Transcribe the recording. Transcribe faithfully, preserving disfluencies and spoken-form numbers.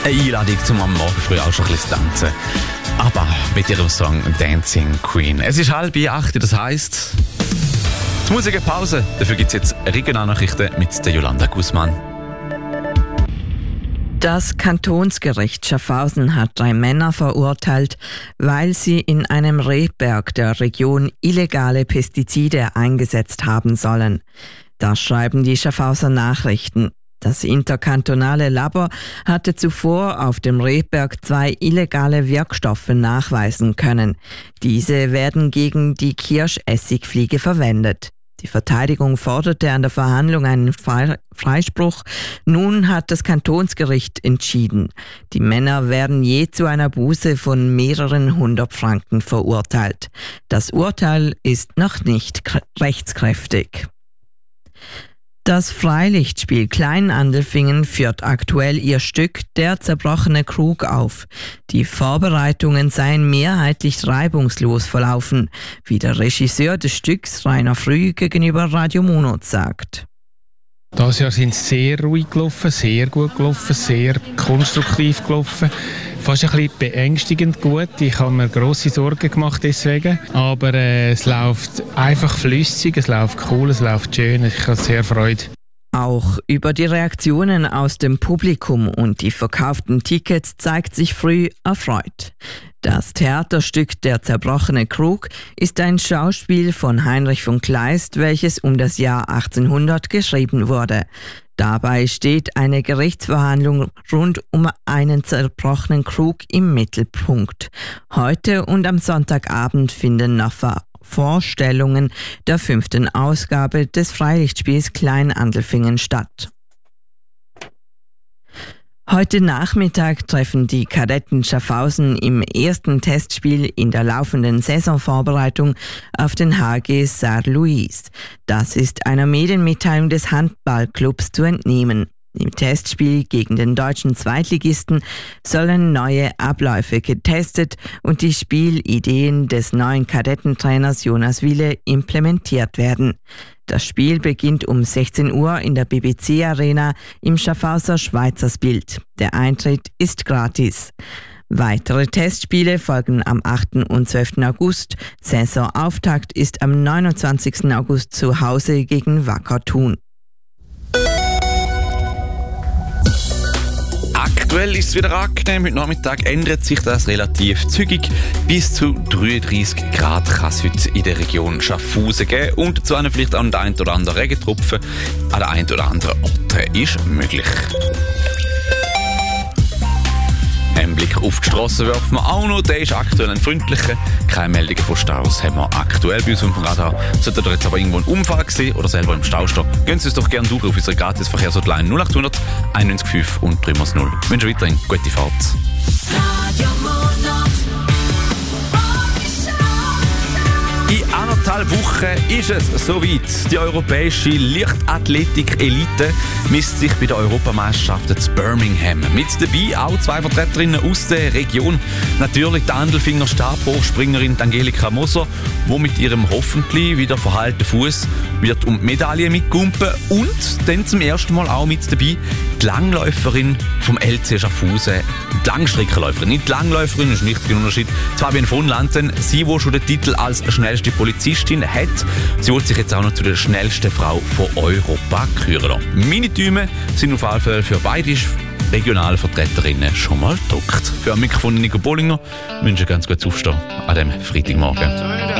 Eine Einladung, zum am Morgen früh auch schon ein bisschen zu tanzen. Aber mit ihrem Song Dancing Queen. Es ist halb acht, das heisst, die Musikpause. Dafür gibt es jetzt Regionalnachrichten mit der Jolanda Guzman. Das Kantonsgericht Schaffhausen hat drei Männer verurteilt, weil sie in einem Rebberg der Region illegale Pestizide eingesetzt haben sollen. Das schreiben die Schaffhauser Nachrichten. Das interkantonale Labor hatte zuvor auf dem Rebberg zwei illegale Wirkstoffe nachweisen können. Diese werden gegen die Kirschessigfliege verwendet. Die Verteidigung forderte an der Verhandlung einen Freispruch. Nun hat das Kantonsgericht entschieden. Die Männer werden je zu einer Buße von mehreren hundert Franken verurteilt. Das Urteil ist noch nicht rechtskräftig. Das Freilichtspiel Klein-Andelfingen führt aktuell ihr Stück Der zerbrochene Krug auf. Die Vorbereitungen seien mehrheitlich reibungslos verlaufen, wie der Regisseur des Stücks Rainer Früh gegenüber Radio Monot sagt. Dieses Jahr sind sie sehr ruhig gelaufen, sehr gut gelaufen, sehr konstruktiv gelaufen. Fast ein bisschen beängstigend gut. Ich habe mir grosse Sorgen gemacht deswegen. Aber äh, es läuft einfach flüssig, es läuft cool, es läuft schön. Ich habe sehr Freude. Auch über die Reaktionen aus dem Publikum und die verkauften Tickets zeigt sich Früh erfreut. Das Theaterstück Der zerbrochene Krug ist ein Schauspiel von Heinrich von Kleist, welches um das Jahr achtzehnhundert geschrieben wurde. Dabei steht eine Gerichtsverhandlung rund um einen zerbrochenen Krug im Mittelpunkt. Heute und am Sonntagabend finden noch Vorstellungen der fünften Ausgabe des Freilichtspiels Klein-Andelfingen statt. Heute Nachmittag treffen die Kadetten Schaffhausen im ersten Testspiel in der laufenden Saisonvorbereitung auf den H G Saar-Louis. Das ist einer Medienmitteilung des Handballclubs zu entnehmen. Im Testspiel gegen den deutschen Zweitligisten sollen neue Abläufe getestet und die Spielideen des neuen Kadettentrainers Jonas Wille implementiert werden. Das Spiel beginnt um sechzehn Uhr in der B B C Arena im Schaffhauser Schweizersbild. Der Eintritt ist gratis. Weitere Testspiele folgen am achten und zwölften August. Saisonauftakt ist am neunundzwanzigsten August zu Hause gegen Wacker Thun. Aktuell ist es wieder angenehm. Heute Nachmittag ändert sich das relativ zügig. Bis zu dreiunddreissig Grad kann es heute in der Region Schaffhausen geben. Und dazu haben vielleicht auch den einen oder anderen Regentropfen an der einen oder anderen Ort ist möglich. Ein Blick auf die Strasse werfen wir auch noch. Der ist aktuell ein freundlicher. Keine Meldungen von Staus haben wir aktuell bei uns auf dem Radar. Sollte da jetzt aber irgendwo ein Unfall gesehen oder selber im Stau stehen, gehen Sie uns doch gerne durch auf unsere Gratis-Verkehrshotline null acht hundert einundneunzig fünf und drei null. Ich wünsche weiterhin gute Fahrt. In anderthalb Wochen ist es soweit. Die europäische Leichtathletik-Elite misst sich bei den Europameisterschaften zu Birmingham. Mit dabei auch zwei Vertreterinnen aus der Region. Natürlich die Andelfinger Stabhochspringerin Angelika Moser, die mit ihrem hoffentlich wieder verheilten Fuß wird um die Medaille mitgumpen. Und dann zum ersten Mal auch mit dabei die Langläuferin vom L C Schaffhausen. Die Langstreckenläuferin, nicht die Langläuferin, das ist ein wichtiger Unterschied. Fabienne von Lanten, sie, die schon den Titel als schnellste Polizistin hat, sie holt sich jetzt auch noch zu der schnellsten Frau von Europa küren. Minitüme sind auf jeden Fall für beide Regionalvertreterinnen schon mal gedruckt. Für ein Mikrofon Nico Bollinger wünsche ich ganz gutes Aufstehen an diesem Freitagmorgen.